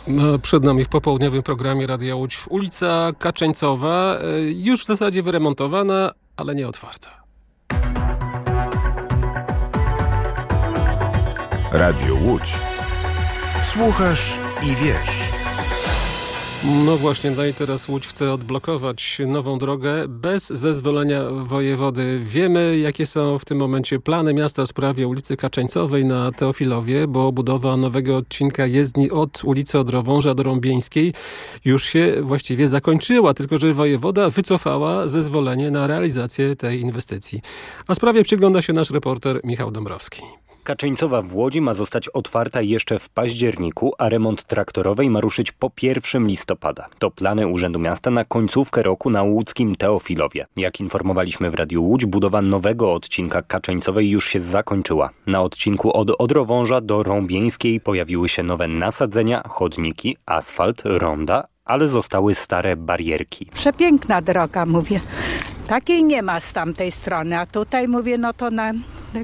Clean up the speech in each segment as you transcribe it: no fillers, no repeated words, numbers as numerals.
No, przed nami w popołudniowym programie Radia Łódź ulica Kaczeńcowa, już w zasadzie wyremontowana, ale nie otwarta. Radio Łódź. Słuchasz i wiesz. No właśnie, no i teraz Łódź chce odblokować nową drogę bez zezwolenia wojewody. Wiemy, jakie są w tym momencie plany miasta w sprawie ulicy Kaczeńcowej na Teofilowie, bo budowa nowego odcinka jezdni od ulicy Odrowąża do Rąbieńskiej już się właściwie zakończyła, tylko że wojewoda wycofała zezwolenie na realizację tej inwestycji. A sprawie przygląda się nasz reporter Michał Dąbrowski. Kaczeńcowa w Łodzi ma zostać otwarta jeszcze w październiku, a remont traktorowej ma ruszyć po 1 listopada. To plany Urzędu Miasta na końcówkę roku na łódzkim Teofilowie. Jak informowaliśmy w Radiu Łódź, budowa nowego odcinka Kaczeńcowej już się zakończyła. Na odcinku od Odrowąża do Rąbieńskiej pojawiły się nowe nasadzenia, chodniki, asfalt, ronda, ale zostały stare barierki. Przepiękna droga, mówię. Takiej nie ma z tamtej strony, a tutaj mówię, no to na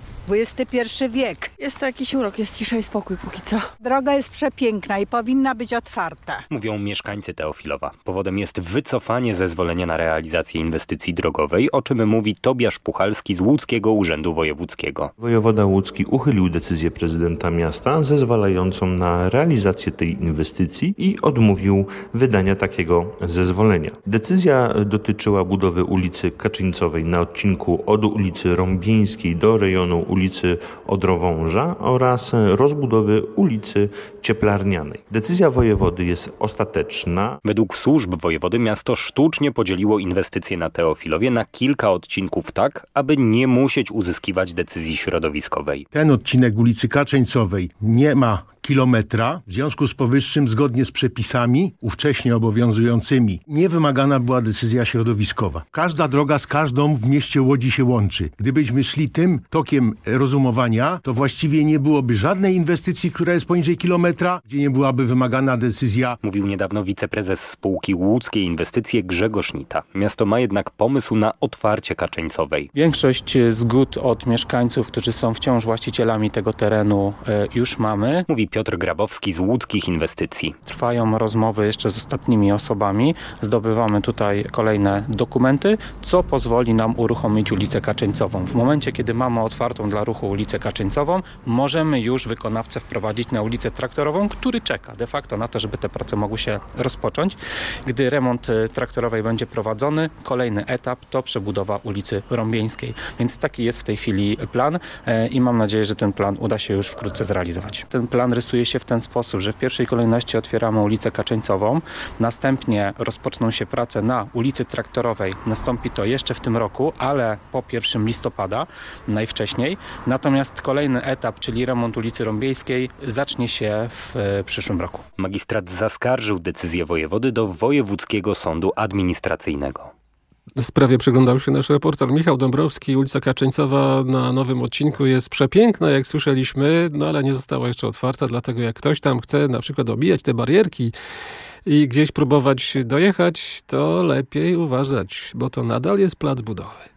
XXI wiek. Jest to jakiś urok, jest cisza i spokój póki co. Droga jest przepiękna i powinna być otwarta. Mówią mieszkańcy Teofilowa. Powodem jest wycofanie zezwolenia na realizację inwestycji drogowej, o czym mówi Tobiasz Puchalski z Łódzkiego Urzędu Wojewódzkiego. Wojewoda łódzki uchylił decyzję prezydenta miasta zezwalającą na realizację tej inwestycji i odmówił wydania takiego zezwolenia. Decyzja dotyczyła budowy ulicy Kaczeńcowej na odcinku od ulicy Rąbieńskiej do rejonu ulicy Odrowąża oraz rozbudowy ulicy Cieplarnianej. Decyzja wojewody jest ostateczna. Według służb wojewody miasto sztucznie podzieliło inwestycje na Teofilowie na kilka odcinków tak, aby nie musieć uzyskiwać decyzji środowiskowej. Ten odcinek ulicy Kaczeńcowej nie ma kilometra. W związku z powyższym, zgodnie z przepisami ówcześnie obowiązującymi, nie wymagana była decyzja środowiskowa. Każda droga z każdą w mieście Łodzi się łączy. Gdybyśmy szli tym tokiem rozumowania, to właściwie nie byłoby żadnej inwestycji, która jest poniżej kilometra, gdzie nie byłaby wymagana decyzja. Mówił niedawno wiceprezes spółki Łódzkie Inwestycje Grzegorz Nita. Miasto ma jednak pomysł na otwarcie Kaczeńcowej. Większość zgód od mieszkańców, którzy są wciąż właścicielami tego terenu, już mamy. Mówi Piotr Grabowski z Łódzkich Inwestycji. Trwają rozmowy jeszcze z ostatnimi osobami. Zdobywamy tutaj kolejne dokumenty, co pozwoli nam uruchomić ulicę Kaczeńcową. W momencie, kiedy mamy otwartą dla ruchu ulicę Kaczeńcową, możemy już wykonawcę wprowadzić na ulicę Traktorową, który czeka de facto na to, żeby te prace mogły się rozpocząć. Gdy remont traktorowej będzie prowadzony, kolejny etap to przebudowa ulicy Rąbieńskiej. Więc taki jest w tej chwili plan i mam nadzieję, że ten plan uda się już wkrótce zrealizować. Ten plan rysuje się w ten sposób, że w pierwszej kolejności otwieramy ulicę Kaczeńcową, następnie rozpoczną się prace na ulicy Traktorowej. Nastąpi to jeszcze w tym roku, ale po 1 listopada najwcześniej. Natomiast kolejny etap, czyli remont ulicy Rąbieńskiej, zacznie się w przyszłym roku. Magistrat zaskarżył decyzję wojewody do Wojewódzkiego Sądu Administracyjnego. W sprawie przyglądał się nasz reporter Michał Dąbrowski. Ulica Kaczeńcowa na nowym odcinku jest przepiękna, jak słyszeliśmy, no ale nie została jeszcze otwarta, dlatego jak ktoś tam chce na przykład obijać te barierki i gdzieś próbować dojechać, to lepiej uważać, bo to nadal jest plac budowy.